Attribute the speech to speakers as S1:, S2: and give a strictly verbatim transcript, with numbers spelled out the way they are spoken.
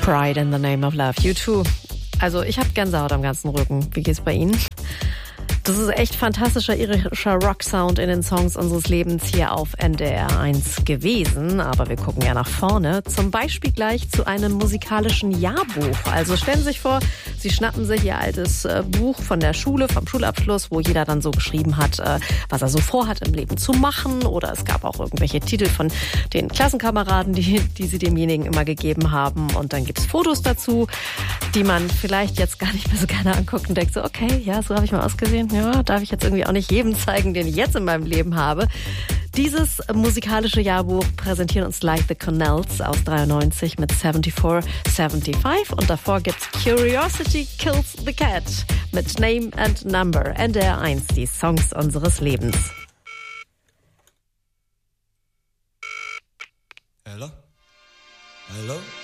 S1: Pride in the Name of Love. You too. Also ich habe Gänsehaut am ganzen Rücken. Wie geht's bei Ihnen? Das ist echt fantastischer irischer Rock-Sound in den Songs unseres Lebens hier auf N D R eins gewesen. Aber wir gucken ja nach vorne. Zum Beispiel gleich zu einem musikalischen Jahrbuch. Also stellen Sie sich vor, Sie schnappen sich Ihr altes äh, Buch von der Schule, vom Schulabschluss, wo jeder dann so geschrieben hat, äh, was er so vorhat im Leben zu machen. Oder es gab auch irgendwelche Titel von den Klassenkameraden, die, die Sie demjenigen immer gegeben haben. Und dann gibt's Fotos dazu, die man vielleicht jetzt gar nicht mehr so gerne anguckt und denkt so, okay, ja, so habe ich mal ausgesehen. Ja, darf ich jetzt irgendwie auch nicht jedem zeigen, den ich jetzt in meinem Leben habe. Dieses musikalische Jahrbuch präsentieren uns Like the Connells aus dreiundneunzig mit seventy-four seventy-five und davor gibt's Curiosity Kills the Cat mit Name and Number. N D R eins, die Songs unseres Lebens.
S2: Hello? Hello?